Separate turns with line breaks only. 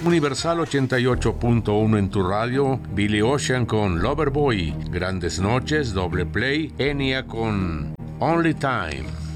Universal 88.1 en tu radio, Billy Ocean con Loverboy, Grandes Noches, Doble Play, Enya con Only Time.